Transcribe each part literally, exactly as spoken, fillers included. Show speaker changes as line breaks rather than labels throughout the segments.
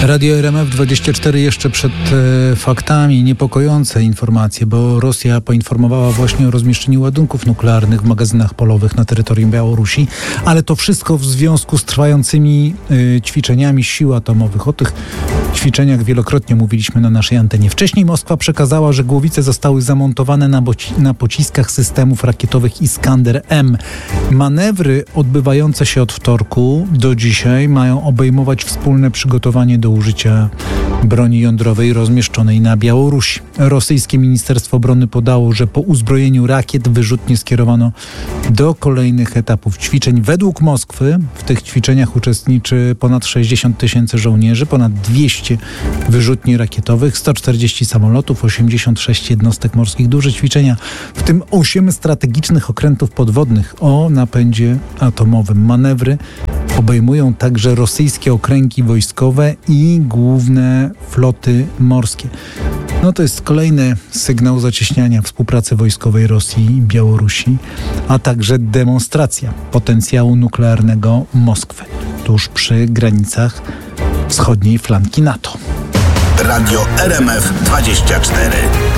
Radio R M F dwadzieścia cztery jeszcze przed e, faktami. Niepokojące informacje, bo Rosja poinformowała właśnie o rozmieszczeniu ładunków nuklearnych w magazynach polowych na terytorium Białorusi, ale to wszystko w związku z trwającymi e, ćwiczeniami sił atomowych. O tych ćwiczeniach wielokrotnie mówiliśmy na naszej antenie. Wcześniej Moskwa przekazała, że głowice zostały zamontowane na, boci- na pociskach systemów rakietowych Iskander M. Manewry odbywające się od wtorku do dzisiaj mają obejmować wspólne przygotowanie do użycia broni jądrowej rozmieszczonej na Białorusi. Rosyjskie Ministerstwo Obrony podało, że po uzbrojeniu rakiet wyrzutnie skierowano do kolejnych etapów ćwiczeń. Według Moskwy w tych ćwiczeniach uczestniczy ponad sześćdziesiąt tysięcy żołnierzy, ponad dwieście wyrzutni rakietowych, sto czterdzieści samolotów, osiemdziesiąt sześć jednostek morskich. Duże ćwiczenia, w tym osiem strategicznych okrętów podwodnych o napędzie atomowym. Manewry obejmują także rosyjskie okręgi wojskowe i główne floty morskie. No to jest kolejny sygnał zacieśniania współpracy wojskowej Rosji i Białorusi, a także demonstracja potencjału nuklearnego Moskwy tuż przy granicach wschodniej flanki NATO.
Radio R M F dwadzieścia cztery.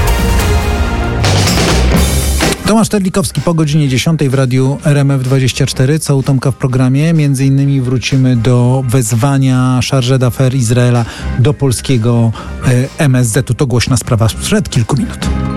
Tomasz Terlikowski po godzinie dziesiątej w Radiu R M F dwadzieścia cztery. Co u Tomka w programie? Między innymi wrócimy do wezwania Chargé d'Affaires Izraela do polskiego e, M S Z-u. To głośna sprawa sprzed kilku minut.